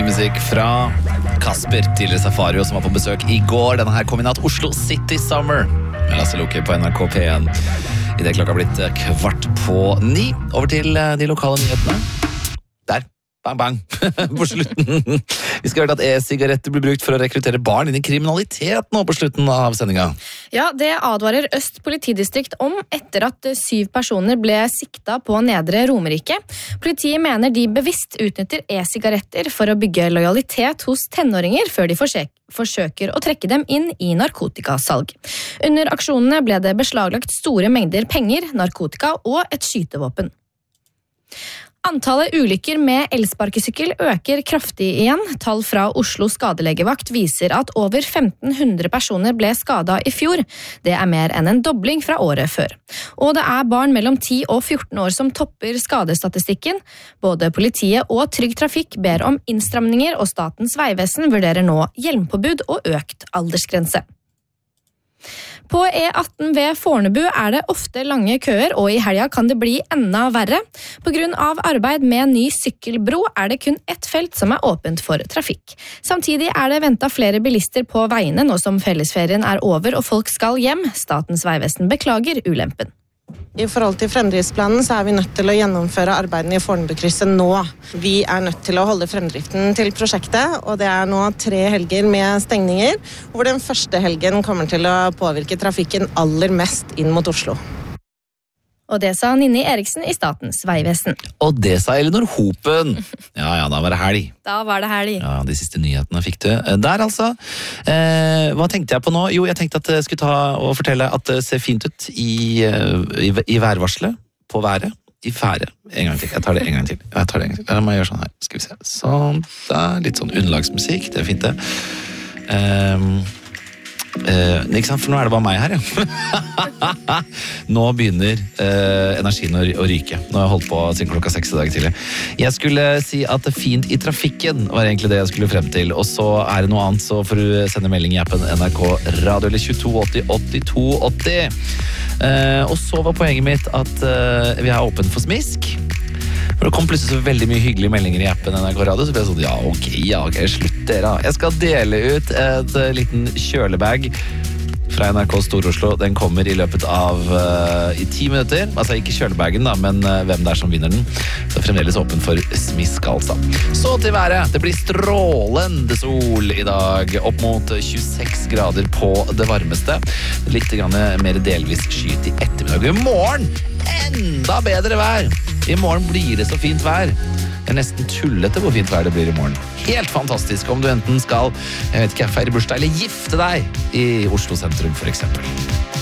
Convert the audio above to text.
ny musikk fra Kasper, tidligere Safario, som var på besøk i går. Denne her kom i natt, Oslo City Summer. Med Lasse Loke på NRK P1. I det klokka har blitt 8:45. Over til de lokale nyhetene. Der. Bang, bang. På slutten. Vi skal høre at e-sigaretter blir brukt for å rekruttere barn inn i kriminalitet nå på slutten av sendinga. Ja, det advarer Øst politidistrikt om etter at 7 personer ble sikta på Nedre Romerike. Politiet mener de bevisst utnytter e-sigaretter for å bygge lojalitet hos tenåringer før de forsøker å trekke dem inn i narkotikasalg. Under aksjonene ble det beslaglagt store mengder penger, narkotika og et skytevåpen. Antallet ulykker med elsparkesykkel øker kraftig igjen. Tall fra Oslo skadelegevakt viser at over 1500 personer ble skadet i fjor. Det er mer enn en dobling fra året før. Og det er barn mellom 10 og 14 år som topper skadestatistikken. Både politiet og Trygg Trafikk ber om innstramninger, og Statens vegvesen vurderer nå hjelmpåbud og økt aldersgrense. På E18 ved Fornebu er det ofte lange køer, og i helga kan det bli enda verre. På grunn av arbeid med ny sykkelbro er det kun ett felt som er åpent for trafikk. Samtidig er det ventet flere bilister på veiene nå som fellesferien er over og folk skal hjem. Statens vegvesen beklager ulempen. I forhold til fremdriftsplanen så er vi nødt til å gjennomføre arbeidene i Fornebukrysset nå. Vi er nødt til å holde fremdriften til prosjektet, og det er nå 3 helger med stengninger, hvor den første helgen kommer til å påvirke trafikken aller mest inn mot Oslo. Og det sa Ninni Eriksen i Statens vegvesen. Og det sa Elinor Hopen. Ja, da var det helg. Da var det helg. Ja, de siste nyhetene fikk du. Der altså. Hva tenkte jeg på nå? Jo, jeg tenkte at jeg skulle ta og fortelle at det ser fint ut i værvarselet, på været. I fære. En gang til. Jeg tar det en gang til. Da må jeg gjøre sånn her. Skal vi se. Sånn. Da, litt sånn underlagsmusikk. Det er fint det. Ikke sant, for nå er det bare meg her, ja. Nå begynner energien å ryke. Nå har jeg holdt på siden klokka 6 i dag tidlig. Jeg skulle si at det er fint i trafikken var egentlig det jeg skulle frem til. Og så er det noe annet, så får du sende melding i appen NRK Radio eller 2280 8280. Og så var poenget mitt at vi er åpen for smisk. For det kom plutselig så veldig mye hyggelige meldinger i appen NRK Radio, så ble jeg sånn, ja, ok, slutt dere. Jeg skal dele ut et liten kjølebag fra NRK Stor-Oslo. Den kommer i løpet av i 10 minutter. Altså ikke kjølebagen da, men hvem det er som vinner den. Så er fremdeles åpen for smisk, altså. Så til været. Det blir strålende sol i dag. Opp mot 26 grader på det varmeste. Litt grann mer delvis skyet i ettermiddag. I morgen enda bedre vær. I morgen blir det så fint vær. Det er nesten tullete hvor fint vær det blir i morgen. Helt fantastisk om du enten skal, feire bursdag eller gifte deg i Oslo sentrum for eksempel.